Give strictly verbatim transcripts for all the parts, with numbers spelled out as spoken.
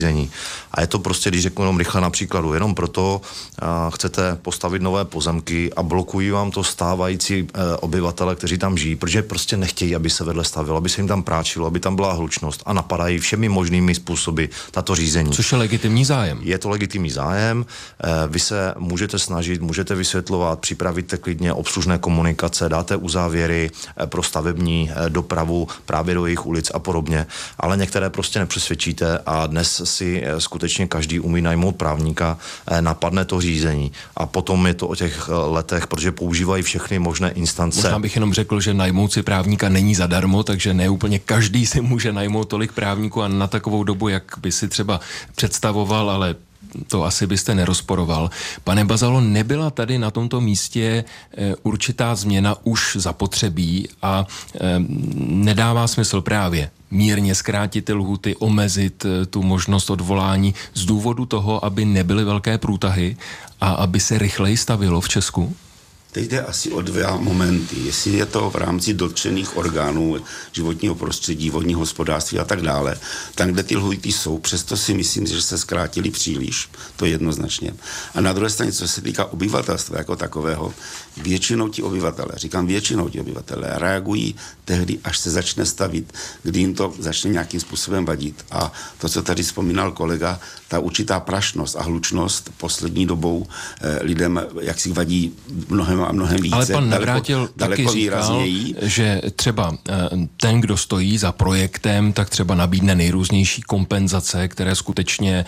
A je to prostě, když řeknu jenom rychle na příkladu, jenom proto uh, chcete postavit nové pozemky a blokují vám to stávající uh, obyvatele, kteří tam žijí, protože prostě nechtějí, aby se vedle stavilo, aby se jim tam práčilo, aby tam byla hlučnost a napadají všemi možnými způsoby tato řízení. Což je legitimní zájem. Je to legitimní zájem, uh, vy se můžete snažit, můžete vysvětlovat, připravíte klidně obslužné komunikace, dáte uzávěry uh, pro stavební uh, dopravu právě do jejich ulic a podobně, ale některé prostě nepřesvědčíte a dnes si skutečně každý umí najmout právníka, napadne to řízení a potom je to o těch letech, protože používají všechny možné instance. Možná bych jenom řekl, že najmout si právníka není zadarmo, takže ne úplně každý si může najmout tolik právníků a na takovou dobu, jak by si třeba představoval, ale to asi byste nerozporoval. Pane Bazalo, nebyla tady na tomto místě e, určitá změna už zapotřebí a e, nedává smysl právě mírně zkrátit ty lhuty, omezit e, tu možnost odvolání z důvodu toho, aby nebyly velké průtahy a aby se rychleji stavilo v Česku? Teď jde asi o dva momenty. Jestli je to v rámci dotčených orgánů životního prostředí, vodního hospodářství a tak dále, tam, kde ty lhůty jsou, přesto si myslím, že se zkrátili příliš. To je jednoznačně. A na druhé straně, co se týká obyvatelstva jako takového, většinou ti obyvatele, říkám většinou ti obyvatele, reagují tehdy, až se začne stavit, kdy jim to začne nějakým způsobem vadit. A to, co tady vzpomínal kolega, ta určitá prašnost a hlučnost poslední dobou eh, lidem jak si vadí mnohem a mnohem více. Ale pan Navrátil taky říkal, výrazněji. že třeba ten, kdo stojí za projektem, tak třeba nabídne nejrůznější kompenzace, které skutečně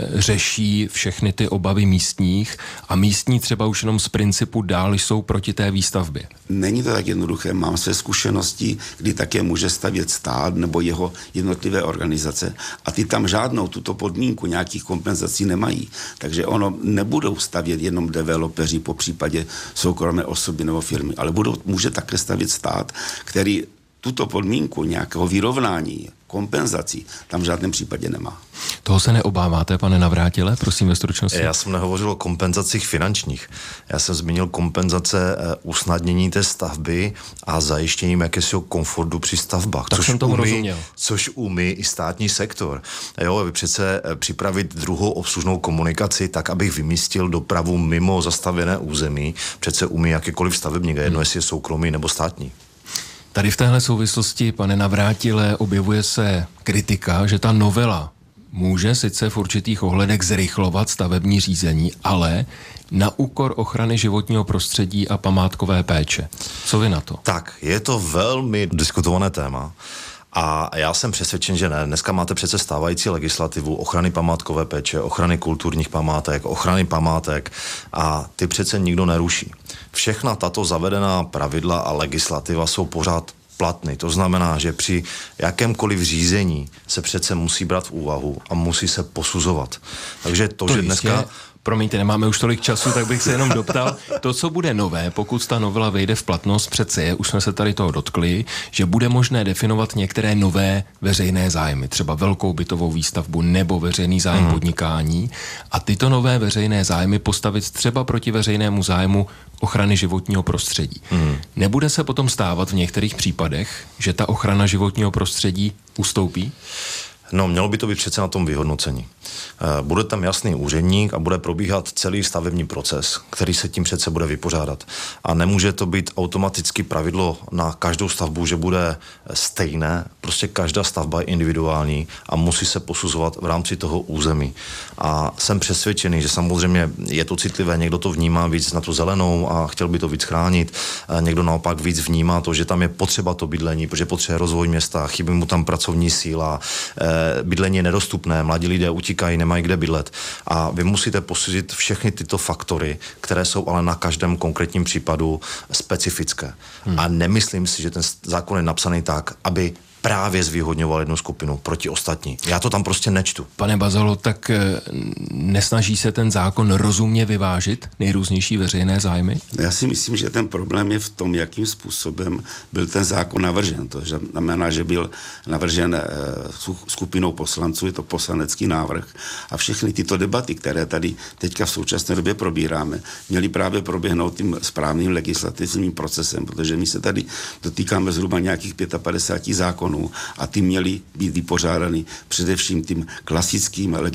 řeší všechny ty obavy místních a místní třeba už jenom z principu dál jsou proti té výstavbě. Není to tak jednoduché. Mám své zkušenosti, kdy také může stavět stát nebo jeho jednotlivé organizace a ty tam žádnou tuto podmínku nějakých kompenzací nemají. Takže ono nebudou stavět jenom developeři, po případě soukromé osoby nebo firmy, ale budou, může také stavět stát, který tuto podmínku nějakého vyrovnání, kompenzací tam v žádném případě nemá. Toho se neobáváte, pane Navrátile? Prosím ve stručnosti. Já jsem nehovořil o kompenzacích finančních. Já jsem zmínil kompenzace e, usnadnění té stavby a zajištěním jakésiho komfortu při stavbách. Tak což jsem tomu umí, rozuměl. Což umí i státní sektor. Jo, vy přece e, připravit druhou obslužnou komunikaci tak, abych vymístil dopravu mimo zastavěné území, přece umí jakýkoliv stavebník, jedno jestli je soukromý nebo státní. Tady v téhle souvislosti, pane Navrátile, objevuje se kritika, že ta novela může sice v určitých ohledech zrychlovat stavební řízení, ale na úkor ochrany životního prostředí a památkové péče. Co vy na to? Tak, je to velmi diskutované téma. A já jsem přesvědčen, že ne. Dneska máte přece stávající legislativu ochrany památkové péče, ochrany kulturních památek, ochrany památek a ty přece nikdo neruší. Všechna tato zavedená pravidla a legislativa jsou pořád platný. To znamená, že při jakémkoliv řízení se přece musí brát v úvahu a musí se posuzovat. Takže to, to že dneska... Jistě. Promiňte, nemáme už tolik času, tak bych se jenom doptal. To, co bude nové, pokud ta novela vejde v platnost, přece je, už jsme se tady toho dotkli, že bude možné definovat některé nové veřejné zájmy, třeba velkou bytovou výstavbu nebo veřejný zájem hmm. podnikání a tyto nové veřejné zájmy postavit třeba proti veřejnému zájmu ochrany životního prostředí. Hmm. Nebude se potom stávat v některých případech, že ta ochrana životního prostředí ustoupí? No, mělo by to být přece na tom vyhodnocení. Bude tam jasný úředník a bude probíhat celý stavební proces, který se tím přece bude vypořádat. A nemůže to být automaticky pravidlo na každou stavbu, že bude stejné. Prostě každá stavba je individuální a musí se posuzovat v rámci toho území. A jsem přesvědčený, že samozřejmě je to citlivé, někdo to vnímá víc na tu zelenou a chtěl by to víc chránit, někdo naopak víc vnímá to, že tam je potřeba to bydlení, protože potřebuje rozvoj města, chybí mu tam pracovní síla, bydlení je nedostupné, mladí lidé utíkají, nemají kde bydlet. A vy musíte posuzit všechny tyto faktory, které jsou ale na každém konkrétním případu specifické. Hmm. A nemyslím si, že ten zákon je napsaný tak, aby právě zvýhodňoval jednu skupinu proti ostatní. Já to tam prostě nečtu. Pane Bazalo, tak nesnaží se ten zákon rozumně vyvážit nejrůznější veřejné zájmy? Já si myslím, že ten problém je v tom, jakým způsobem byl ten zákon navržen. To znamená, že byl navržen skupinou poslanců, je to poslanecký návrh a všechny tyto debaty, které tady teďka v současné době probíráme, měly právě proběhnout tím správným legislativním procesem, protože my se tady dotýkáme zhruba nějakých padesát pět zákonů orgánů a ty měly být vypořádány především tím klasickým